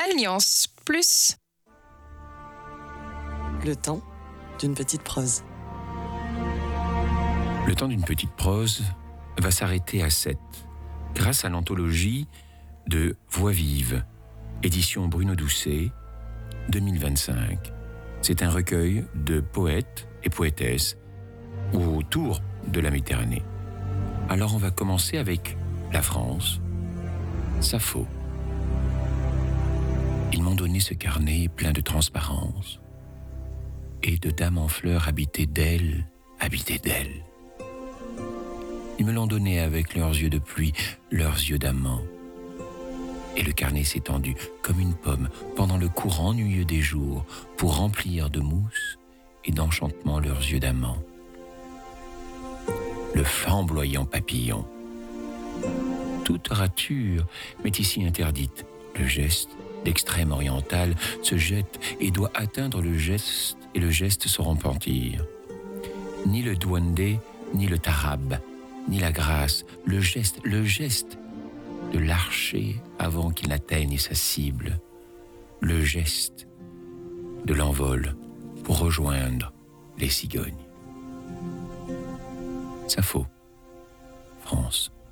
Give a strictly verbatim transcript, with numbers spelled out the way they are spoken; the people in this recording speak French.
Alliance Plus. Le temps d'une petite prose. Le temps d'une petite prose va s'arrêter à sept, grâce à l'anthologie de Voix vive, édition Bruno Doucet, deux mille vingt-cinq. C'est un recueil de poètes et poétesses autour de la Méditerranée. Alors on va commencer avec la France, Sappho. Ils m'ont donné ce carnet plein de transparence et de dames en fleurs habitées d'ailes, habitées d'ailes. Ils me l'ont donné avec leurs yeux de pluie, leurs yeux d'amant. Et le carnet s'est tendu comme une pomme pendant le cours ennuyeux des jours pour remplir de mousse et d'enchantement leurs yeux d'amant. Le flamboyant papillon. Toute rature m'est ici interdite. Le geste d'extrême oriental se jette et doit atteindre le geste et le geste se repentir. Ni le douandé, ni le tarab, ni la grâce, le geste, le geste de l'archer avant qu'il n'atteigne sa cible, le geste de l'envol pour rejoindre les cigognes. Sappho, France.